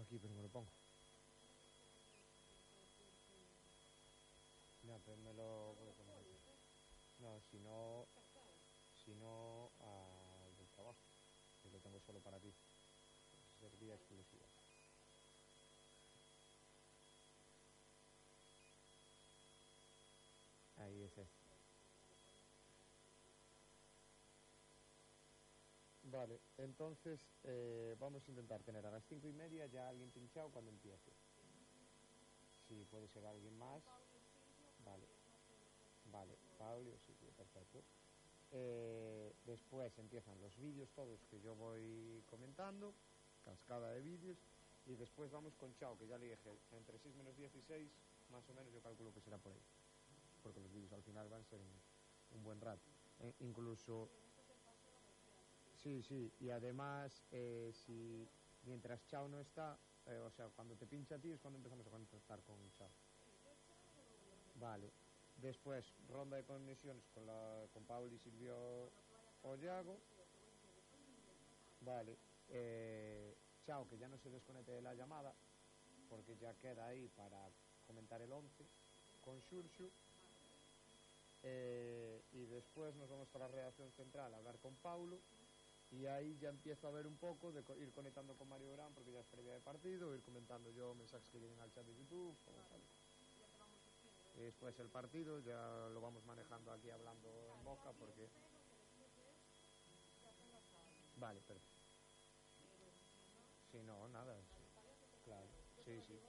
aquí, pero me lo pongo. No, pero me lo voy a poner aquí. No, si no, al del trabajo. Que lo tengo solo para ti. Servía exclusiva. Ahí es este. Vale, entonces vamos a intentar tener a las 5:30 ya alguien pinchado cuando empiece. Si puede ser alguien más, vale, vale, Pauli o Silvio, perfecto. Después empiezan los vídeos todos que yo voy comentando, cascada de vídeos, y después vamos con Chao, que ya le dije, entre 6 menos 16, más o menos yo calculo que será por ahí, porque los vídeos al final van a ser un buen rato. Incluso, sí, sí, y además, si mientras Chao no está, o sea, cuando te pincha a ti es cuando empezamos a contactar con Chao. Vale. Después, ronda de conexiones con Paul y Silvio Ollago. Vale. Chao, que ya no se desconecte de la llamada, porque ya queda ahí para comentar el 11 con Xurxu. Y después nos vamos para la redacción central a hablar con Paulo. Y ahí ya empiezo a ver un poco de ir conectando con Mario Gran, porque ya es previa de partido, ir comentando yo mensajes que lleguen al chat de YouTube o tal. Y después el partido ya lo vamos manejando aquí hablando en boca porque... Vale, perfecto. Si no, nada. Sí. Claro, sí, sí.